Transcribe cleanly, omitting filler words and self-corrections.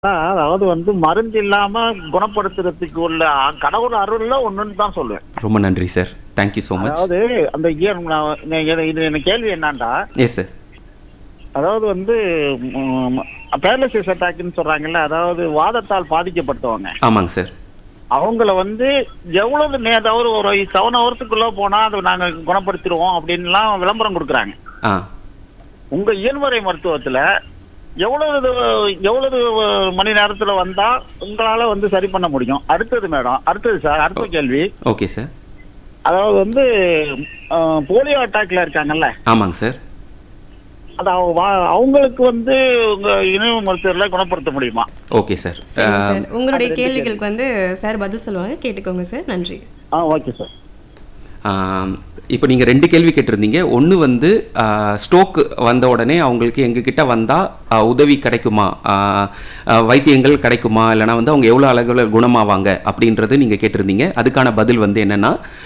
அதாவது மருந்து இல்லாம குணப்படுத்துறதுக்கு உள்ள கடவுள் அருள்ல ஒண்ணுன்னு தான் சொல்லுவேன். ரொம்ப நன்றி சார். Thank you so much. அதாவது அந்த இது என்ன கேள்வி என்னன்னா, எஸ் சார். அதாவது பேரலிசிஸ் அட்டாக்னு சொல்றாங்கல்ல, அதாவது வாதத்தால் பாதிக்கப்பட்டவங்க ஆமாங்க சார். அவங்கள எவ்வளவு அதாவது ஒரு 7 ஹவர்ஸுக்குள்ள போனா அதை நாங்க குணப்படுத்திடுவோம் அப்படின்லாம் விளம்பரம் கொடுக்குறாங்க. ஆ உங்க இயன்முறை மருத்துவத்துல எவ்வளவு மணி நேரத்துல வந்தா உங்களால சரி பண்ண முடியும்? அடுத்தது மேடம், அடுத்தது சார், அடுத்த கேள்வி. Okay sir. அதாவது போலியோ அட்டாக்ல இருக்காங்கல்ல, ஆமாங்க சார். அது அவங்களுக்கு உங்க இணைவு மருத்துவர்ல குணப்படுத்த முடியுமா? Okay sir. சரிங்க சார். உங்களுடைய கேள்விகளுக்கு சார் பதில் சொல்லுவாங்க, கேட்டுக்கோங்க சார். நன்றி. Okay sir. இப்போ நீங்கள் 2 கேள்வி கேட்டிருந்தீங்க. ஒன்று ஸ்ட்ரோக் வந்த உடனே அவங்களுக்கு எங்ககிட்ட வந்தால் உதவி கிடைக்குமா, வைத்தியங்கள் கிடைக்குமா, இல்லைனா அவங்க எவ்வளோ அளவில் குணமாவாங்க அப்படின்றது நீங்கள் கேட்டிருந்தீங்க. அதுக்கான பதில் என்னென்னா,